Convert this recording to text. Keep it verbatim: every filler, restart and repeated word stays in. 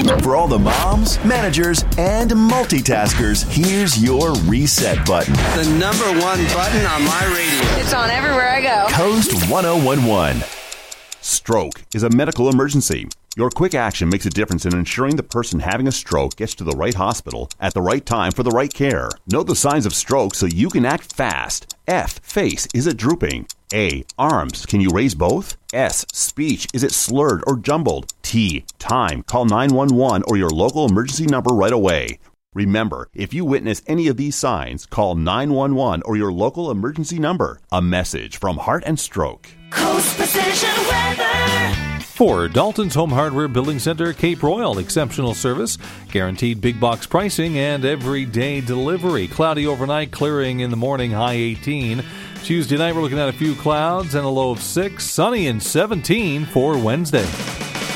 For all the moms, managers, and multitaskers, here's your reset button. The number one button on my radio. It's on everywhere I go. Coast one oh one one. Stroke is a medical emergency. Your quick action makes a difference in ensuring the person having a stroke gets to the right hospital at the right time for the right care. Know the signs of stroke so you can act fast. F. Face. Is it drooping? A. Arms. Can you raise both? S. Speech. Is it slurred or jumbled? T. Time. Call nine one one or your local emergency number right away. Remember, if you witness any of these signs, call nine one one or your local emergency number. A message from Heart and Stroke. Coast Precision Weather. For Dalton's Home Hardware Building Center, Cape Royal, exceptional service, guaranteed big box pricing, and everyday delivery. Cloudy overnight, clearing in the morning, high eighteen. Tuesday night, we're looking at a few clouds and a low of six. Sunny and seventeen for Wednesday.